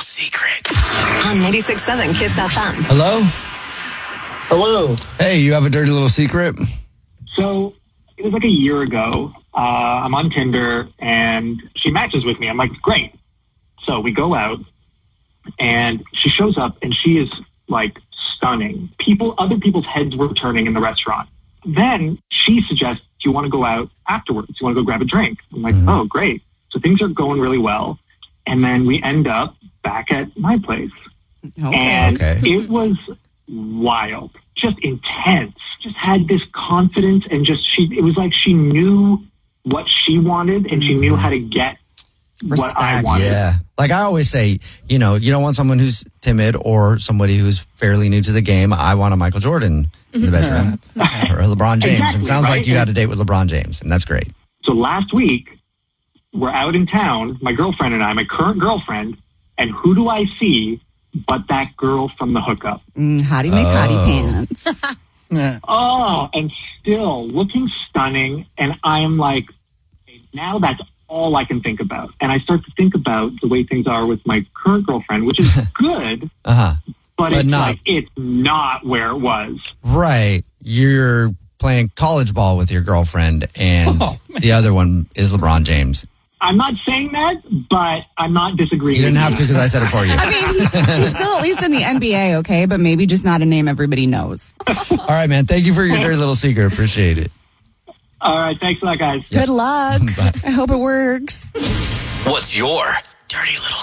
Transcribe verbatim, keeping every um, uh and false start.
secret. On ninety-six point seven Kiss F M. Hello? Hello. Hey, you have a dirty little secret? So it was like a year ago. Uh, I'm on Tinder and she matches with me. I'm like, great. So we go out and she shows up and she is like stunning. People, other people's heads were turning in the restaurant. Then she suggests, do you want to go out afterwards? You want to go grab a drink? I'm like, mm-hmm. oh, great. So things are going really well. And then we end up back at my place. Okay. And okay. it was wild, just intense, just had this confidence and just she, it was like she knew what she wanted and she knew how to get Respect. what I wanted. Yeah. Like I always say, you know, you don't want someone who's timid or somebody who's fairly new to the game. I want a Michael Jordan in the bedroom or a LeBron James. Exactly, it sounds right? like you got a date with LeBron James, and that's great. So last week, we're out in town, my girlfriend and I, my current girlfriend, and who do I see but that girl from the hookup? Mm, hottie make hottie pants. Oh, and still looking stunning. And I'm like, now that's all I can think about. And I start to think about the way things are with my current girlfriend, which is good, Uh-huh. but, But it's not- like, it's not where it was. Right. You're playing college ball with your girlfriend, and Oh, the other one is LeBron James. I'm not saying that, but I'm not disagreeing. You didn't with have to because I said it for you. I mean, she's still at least in the N B A, okay? But maybe just not a name everybody knows. All right, man. Thank you for your dirty little secret. Appreciate it. All right. Thanks a lot, guys. Good luck. Bye. I hope it works. What's your dirty little